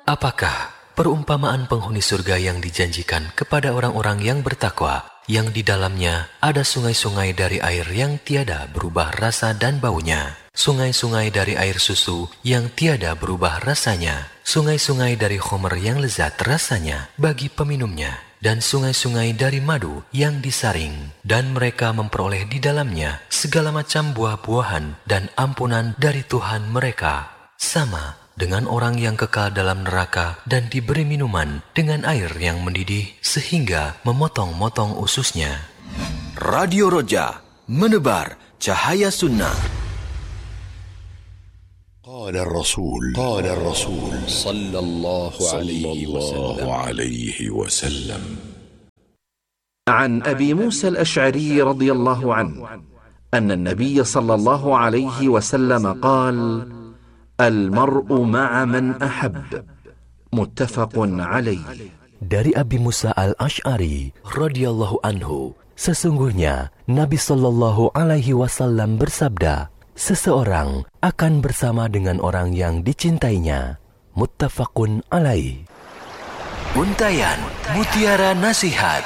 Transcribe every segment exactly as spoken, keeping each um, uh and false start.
Apakah perumpamaan penghuni surga yang dijanjikan kepada orang-orang yang bertakwa, yang di dalamnya ada sungai-sungai dari air yang tiada berubah rasa dan baunya, sungai-sungai dari air susu yang tiada berubah rasanya, sungai-sungai dari khomer yang lezat rasanya bagi peminumnya, dan sungai-sungai dari madu yang disaring, dan mereka memperoleh di dalamnya segala macam buah-buahan dan ampunan dari Tuhan mereka, sama dengan orang yang kekal dalam neraka dan diberi minuman dengan air yang mendidih sehingga memotong-motong ususnya. Radio Roja, menebar cahaya sunnah. قال الرسول قال الرسول صلى الله عليه وسلم عن أبي موسى الأشعري رضي الله عنه أن النبي صلى الله عليه وسلم قال: المرء مع من أحب متفق عليه. Dari Abi Musa al-Ash'ari radhiyallahu anhu, sesungguhnya Nabi sallallahu alaihi wasallam bersabda, seseorang akan bersama dengan orang yang dicintainya. Muttafaqun alaih. Untayan Mutiara Nasihat.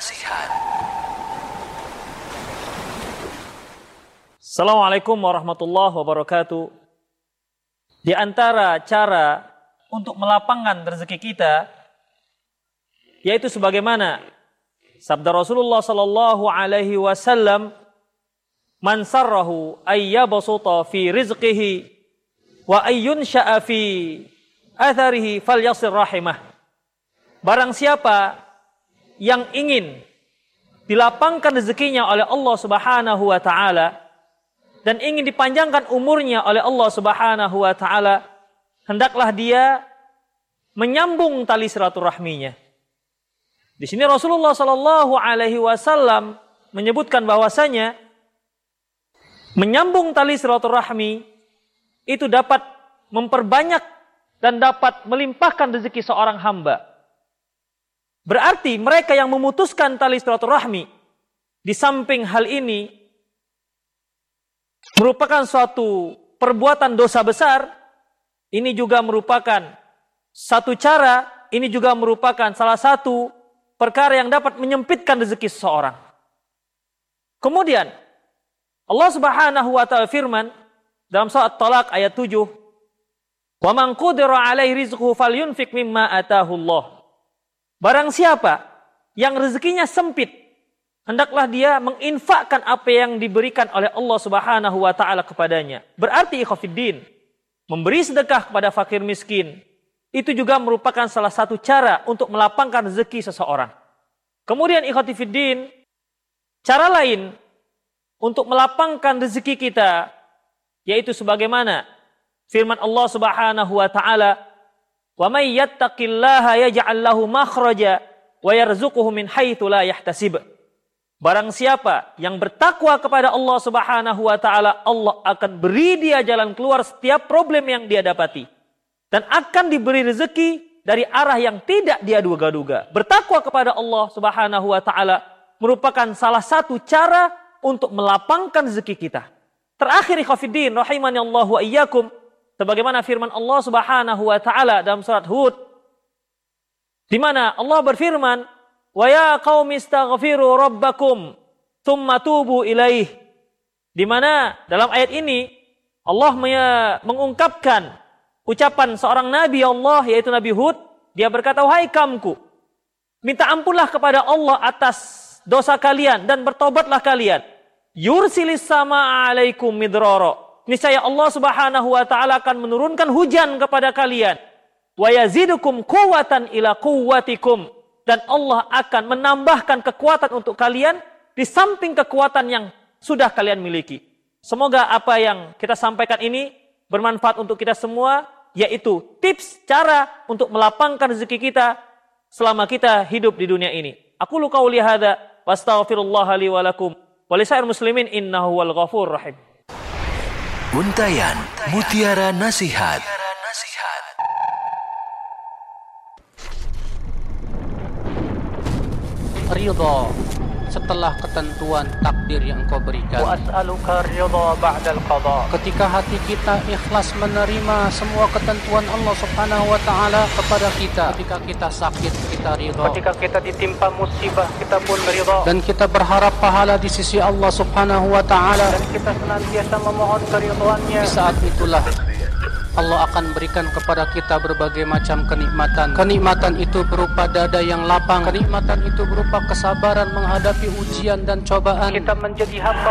Assalamualaikum warahmatullahi wabarakatuh. Di antara cara untuk melapangkan rezeki kita, yaitu sebagaimana sabda Rasulullah sallallahu alaihi wasallam, man sarrahu ayyabsuta fi rizqihi wa ayyunsha'a fi atharihi falyasir rahimah. Barang siapa yang ingin dilapangkan rezekinya oleh Allah Subhanahu wa taala dan ingin dipanjangkan umurnya oleh Allah Subhanahu wa taala, hendaklah dia menyambung tali silaturahminya. Di sini Rasulullah sallallahu alaihi wasallam menyebutkan bahwasanya menyambung tali silaturahmi itu dapat memperbanyak dan dapat melimpahkan rezeki seorang hamba. Berarti mereka yang memutuskan tali silaturahmi, di samping hal ini merupakan suatu perbuatan dosa besar, ini juga merupakan satu cara, ini juga merupakan salah satu perkara yang dapat menyempitkan rezeki seseorang. Kemudian Allah Subhanahu wa taala firman dalam surat Talaq ayat tujuh, "Wa man qudira 'alaihi rizquhu falyunfiq mimma ataahu Allah." Barang siapa yang rezekinya sempit, hendaklah dia menginfakkan apa yang diberikan oleh Allah Subhanahu wa taala kepadanya. Berarti ikhwafiddin, memberi sedekah kepada fakir miskin itu juga merupakan salah satu cara untuk melapangkan rezeki seseorang. Kemudian ikhwafiddin, cara lain untuk melapangkan rezeki kita yaitu sebagaimana firman Allah Subhanahu wa taala, "Wa may yattaqillaha yaj'al lahu makhraja wa yarzuquhu min haitsu la yahtasib." Barang siapa yang bertakwa kepada Allah Subhanahu wa taala, Allah akan beri dia jalan keluar setiap problem yang dia dapati, dan akan diberi rezeki dari arah yang tidak dia duga-duga. Bertakwa kepada Allah Subhanahu wa taala merupakan salah satu cara untuk melapangkan rezeki kita. Terakhir ikhwatiddin rahimani Allah wa iyyakum, sebagaimana firman Allah Subhanahu wa taala dalam surat Hud, di mana Allah berfirman, "Wa ya qaumi istaghfiru rabbakum tsumma tubu ilaih." Di mana dalam ayat ini Allah mengungkapkan ucapan seorang nabi Allah yaitu Nabi Hud. Dia berkata, "Wahai kaumku, minta ampunlah kepada Allah atas dosa kalian dan bertobatlah kalian. Yursilis sama alaikum midrara." Niscaya Allah Subhanahu wa taala akan menurunkan hujan kepada kalian. Wa yazidukum quwwatan ila quwwatikum. Dan Allah akan menambahkan kekuatan untuk kalian di samping kekuatan yang sudah kalian miliki. Semoga apa yang kita sampaikan ini bermanfaat untuk kita semua, yaitu tips cara untuk melapangkan rezeki kita selama kita hidup di dunia ini. Aku lu qauli hadza wa astaghfirullah li wa lakum wa lisairil muslimin innahu wal ghafurur rahim. Untayan Mutiara Nasihat. Ridha setelah ketentuan takdir yang Engkau berikan. وأسألك الرضا بعد القضاء. Ketika hati kita ikhlas menerima semua ketentuan Allah Subhanahu wa taala kepada kita, ketika kita sakit kita ridha, Ketika kita ditimpa musibah kita pun ridha, dan kita berharap pahala di sisi Allah Subhanahu wa taala, dan kita senantiasa memohon keridhoannya. di saat itulah Allah akan berikan kepada kita berbagai macam kenikmatan. Kenikmatan itu berupa dada yang lapang. Kenikmatan itu berupa kesabaran menghadapi ujian dan cobaan. Kita menjadi hamba